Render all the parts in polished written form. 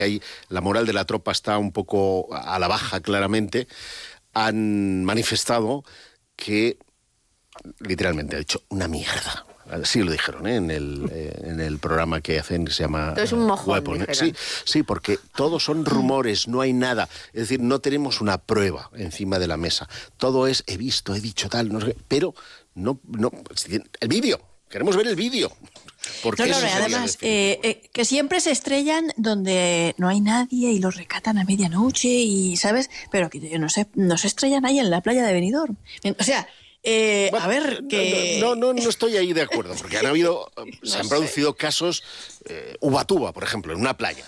ahí la moral de la tropa está un poco a la baja, claramente, han manifestado que, literalmente, ha dicho una mierda. Así lo dijeron, ¿eh? en el programa que hacen, que se llama Entonces un mojón, Weapon. Sí, porque todos son rumores, no hay nada. Es decir, no tenemos una prueba encima de la mesa. Todo es, he visto, he dicho tal, no sé qué, pero no, el vídeo, queremos ver el vídeo. Porque además, que siempre se estrellan donde no hay nadie y los recatan a medianoche, y ¿sabes? Pero que no se estrellan ahí en la playa de Benidorm. O sea... bueno, a ver, que... No estoy ahí de acuerdo, porque se han producido casos, Ubatuba, por ejemplo, en una playa.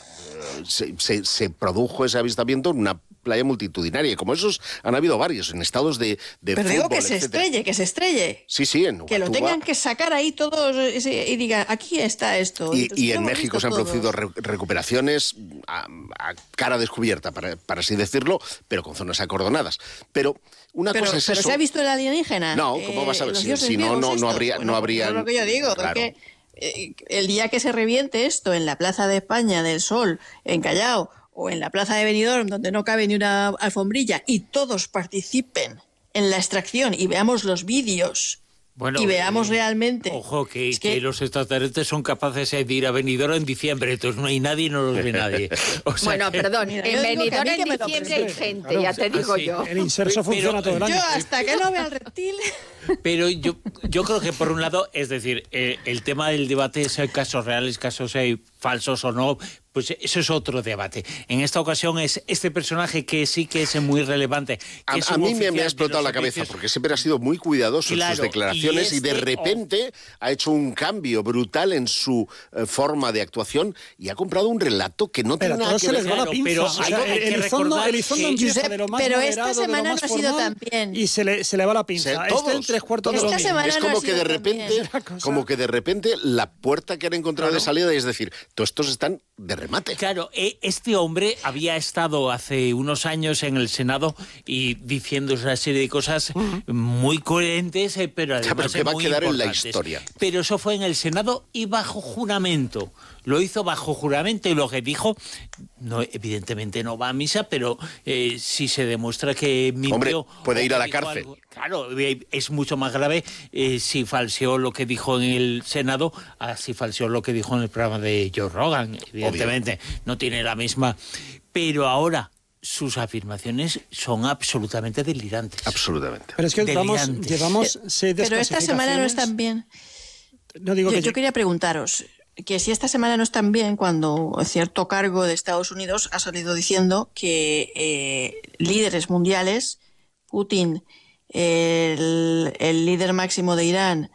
Se produjo ese avistamiento en una playa multitudinaria, y como esos han habido varios en estados de pero fútbol, digo que etcétera. se estrelle. Sí, en Ubatuba. Que lo tengan que sacar ahí todos y digan, aquí está esto. Y en México se han producido recuperaciones a cara descubierta, para así decirlo, pero con zonas acordonadas. Pero cosa es ¿Pero eso. se ha visto el alienígena? No, ¿cómo vas a ver? Si no habría... Es lo que yo digo, claro. Porque el día que se reviente esto en la Plaza de España del Sol, en Callao, o en la Plaza de Benidorm, donde no cabe ni una alfombrilla, y todos participen en la extracción y veamos los vídeos... Bueno, y veamos realmente... Ojo, que los extraterrestres son capaces de ir a Benidorm en diciembre, entonces no hay nadie y no los ve nadie. O sea, bueno, perdón, en Benidorm en diciembre hay gente, claro, ya te digo yo. El inserso funciona todo el año. Yo hasta que no vea el reptil... Pero yo creo que por un lado, es decir, el tema del debate es casos reales, casos falsos o no, pues eso es otro debate. En esta ocasión es este personaje que sí que es muy relevante. A mí me ha explotado la cabeza, porque siempre ha sido muy cuidadoso en sus declaraciones y de repente ha hecho un cambio brutal en su forma de actuación y ha comprado un relato que no tiene nada que ver. Pero a todos se les va la pinza. Pero Elizondo empieza de lo más pero moderado, esta semana de lo no más ha sido formal, tan bien. Y se le va la pinza. Todos. Es como que de repente la puerta que han encontrado de salida, es decir, todos estos están de remate. Claro, este hombre había estado hace unos años en el Senado y diciendo una serie de cosas muy coherentes, pero además que va a quedar en la importantes. historia. Pero eso fue en el Senado y bajo juramento. Lo hizo bajo juramento y lo que dijo, no, evidentemente no va a misa, pero si se demuestra que mintió... Hombre, puede ir a la cárcel. Claro, es mucho más grave si falseó lo que dijo en el Senado a si falseó lo que dijo en el programa de Joe Rogan. Evidentemente, no tiene la misma... Pero ahora... sus afirmaciones son absolutamente delirantes. Absolutamente. Pero es que llevamos 6 Pero esta semana no están bien. No digo yo quería preguntaros que si esta semana no están bien cuando cierto cargo de Estados Unidos ha salido diciendo que líderes mundiales, Putin, el líder máximo de Irán,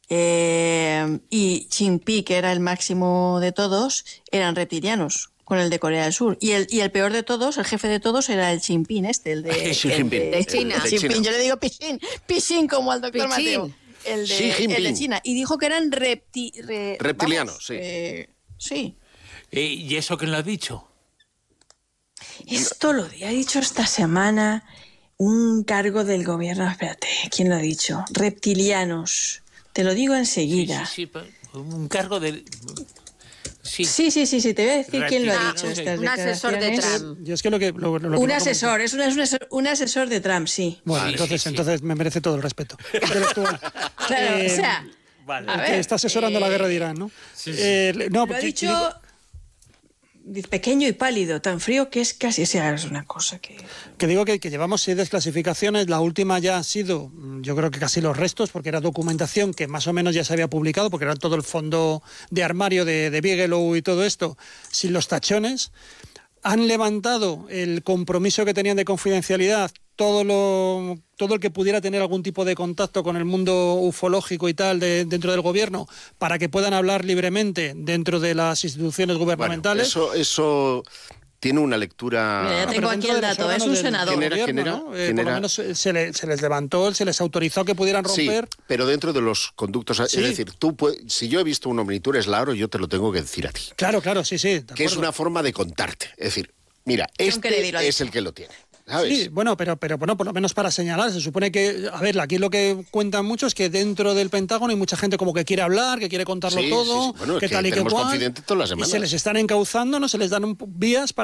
y Jinping, que era el máximo de todos, eran reptilianos, con el de Corea del Sur. Y el peor de todos, el jefe de todos, era el Jinping, el de China. Jinping, yo le digo Pichín como al doctor Mateo. El de China. Y dijo que eran reptilianos, sí. ¿Y eso quién lo ha dicho? Esto lo ha dicho esta semana un cargo del gobierno. Espérate, ¿quién lo ha dicho? Reptilianos. Te lo digo enseguida. Sí, un cargo del... Sí, te voy a decir quién lo ha dicho. Un asesor de Trump. Yo es que lo un asesor, es un asesor de Trump, sí. Bueno, entonces me merece todo el respeto intelectual. Claro, o sea, vale. a ver, que está asesorando la guerra de Irán, ¿no? No, lo ha dicho pequeño y pálido, tan frío que es casi, es una cosa que... Que digo que llevamos 6 desclasificaciones, la última ya ha sido, yo creo que casi los restos, porque era documentación que más o menos ya se había publicado, porque era todo el fondo de armario de Bigelow y todo esto, sin los tachones. Han levantado el compromiso que tenían de confidencialidad, todo el que pudiera tener algún tipo de contacto con el mundo ufológico y tal dentro del gobierno, para que puedan hablar libremente dentro de las instituciones gubernamentales. Bueno, eso tiene una lectura... Mira, ya tengo aquí el dato, es un senador. ¿Quién era? Por lo menos se les levantó, se les autorizó que pudieran romper... Sí, pero dentro de los conductos... Sí. Es decir, si yo he visto un ovni, tú eres Lauro, yo te lo tengo que decir a ti. Claro, sí. Que es una forma de contarte. Es decir, mira, este es el que lo tiene. ¿sabes? Sí, bueno, pero bueno, por lo menos para señalar, se supone que, a ver, aquí lo que cuentan mucho es que dentro del Pentágono hay mucha gente como que quiere hablar, que quiere contarlo todo, Bueno, que es tal y que tenemos cual, confidentes todas las y semanas. se les están encauzando, no se les dan vías para